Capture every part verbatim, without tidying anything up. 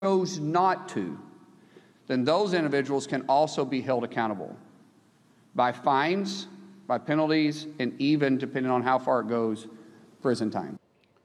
chose not to, then those individuals can also be held accountable by fines, by penalties, and even, depending on how far it goes, prison time.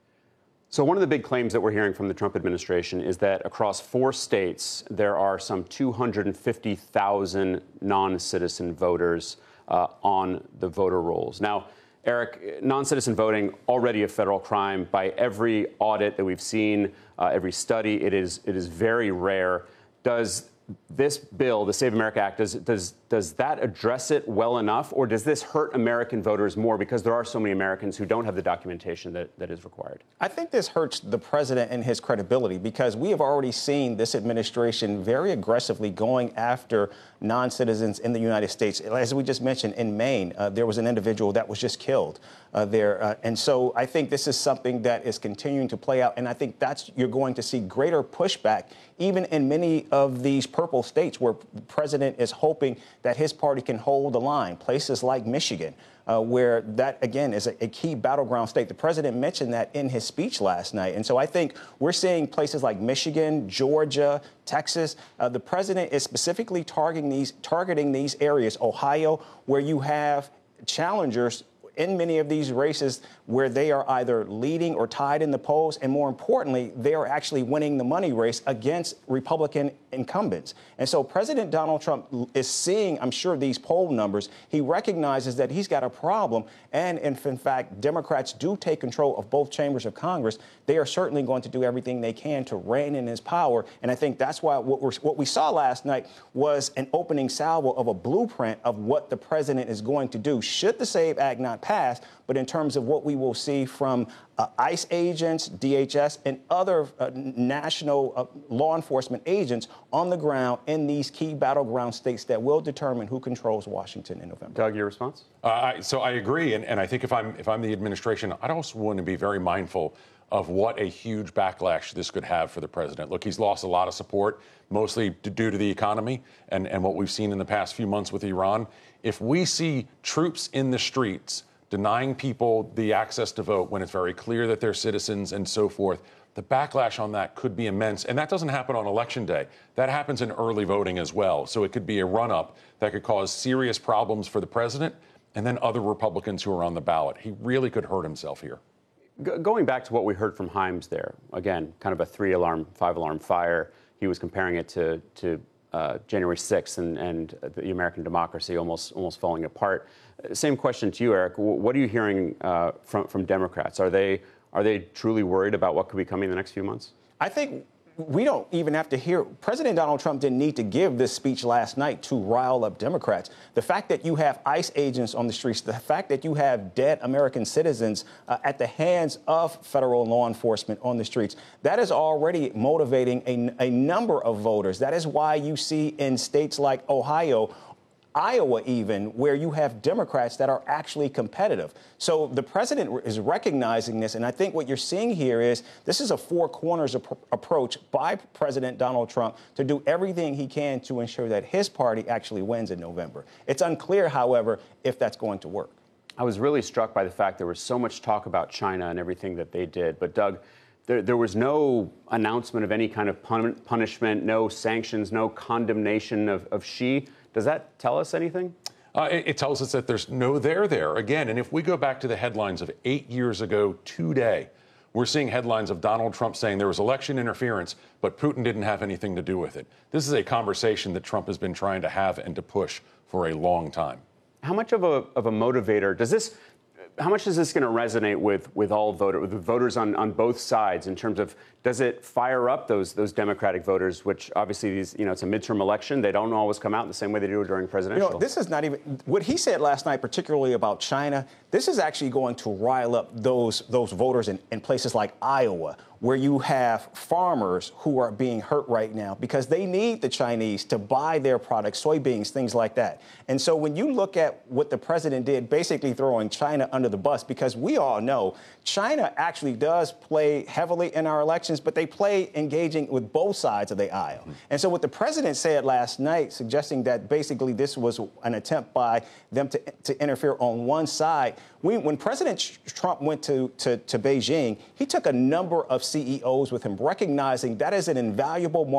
So one of the big claims that we're hearing from the Trump administration is that across four states, there are some two hundred fifty thousand non-citizen voters uh, on the voter rolls. Now, Eric, non-citizen voting, already a federal crime. By every audit that we've seen, uh, every study, it is it is very rare. Does this bill, the Save America Act, does, does, does that address it well enough, or does this hurt American voters more because there are so many Americans who don't have the documentation that, that is required? I think this hurts the president and his credibility because we have already seen this administration very aggressively going after non-citizens in the United States. As we just mentioned, in Maine, uh, there was an individual that was just killed uh, there. Uh, and so I think this is something that is continuing to play out. And I think that's you're going to see greater pushback even in many of these purple states where the president is hoping that his party can hold the line, places like Michigan, uh, where that, again, is a, a key battleground state. The president mentioned that in his speech last night. And so I think we're seeing places like Michigan, Georgia, Texas. Uh, the president is specifically targeting these, targeting these areas, Ohio, where you have challengers in many of these races where they are either leading or tied in the polls. And more importantly, they are actually winning the money race against Republican incumbents. And so President Donald Trump is seeing, I'm sure, these poll numbers. He recognizes that he's got a problem. And if, in fact, Democrats do take control of both chambers of Congress, they are certainly going to do everything they can to rein in his power. And I think that's why what, we're, what we saw last night was an opening salvo of a blueprint of what the president is going to do should the SAVE Act not pass, but in terms of what we will see from uh, ICE agents, D H S, and other uh, national uh, law enforcement agents on the ground in these key battleground states that will determine who controls Washington in November. Doug, your response? Uh, I, so I agree, and, and I think if I'm if I'm the administration, I'd also want to be very mindful of what a huge backlash this could have for the president. Look, he's lost a lot of support, mostly due to the economy and, and what we've seen in the past few months with Iran. If we see troops in the streets denying people the access to vote when it's very clear that they're citizens and so forth, the backlash on that could be immense. And that doesn't happen on Election Day. That happens in early voting as well. So it could be a run-up that could cause serious problems for the president and then other Republicans who are on the ballot. He really could hurt himself here. G- going back to what we heard from Himes there, again, kind of a three-alarm, five-alarm fire. He was comparing it to, to uh, January sixth and, and the American democracy almost almost falling apart. Same question to you, Eric. What are you hearing uh, from from Democrats? Are they are they truly worried about what could be coming in the next few months? I think we don't even have to hear. President Donald Trump didn't need to give this speech last night to rile up Democrats. The fact that you have ICE agents on the streets, the fact that you have dead American citizens uh, at the hands of federal law enforcement on the streets, that is already motivating a, a number of voters. That is why you see in states like Ohio, Iowa even, where you have Democrats that are actually competitive. So the president is recognizing this, and I think what you're seeing here is this is a four corners ap- approach by President Donald Trump to do everything he can to ensure that his party actually wins in November. It's unclear, however, if that's going to work. I was really struck by the fact there was so much talk about China and everything that they did. But, Doug, there, there was no announcement of any kind of pun- punishment, no sanctions, no condemnation of, of Xi. Does that tell us anything? Uh, it, it tells us that there's no there there. Again, and if we go back to the headlines of eight years ago today, we're seeing headlines of Donald Trump saying there was election interference, but Putin didn't have anything to do with it. This is a conversation that Trump has been trying to have and to push for a long time. How much of a of a motivator does this? How much is this going to resonate with with all voter with voters on, on both sides in terms of does it fire up those those Democratic voters, which obviously these you know it's a midterm election, they don't always come out the same way they do during presidential. You know, this is not even what he said last night, particularly about China. This is actually going to rile up those those voters in, in places like Iowa, where you have farmers who are being hurt right now because they need the Chinese to buy their products, soybeans, things like that. And so when you look at what the president did, basically throwing China under the bus, because we all know China actually does play heavily in our elections. citizens, but they play engaging with both sides of the aisle. Mm-hmm. And so what the president said last night, suggesting that basically this was an attempt by them to, to interfere on one side, we, when President Trump went to, to, to Beijing, he took a number of C E Os with him, recognizing that is an invaluable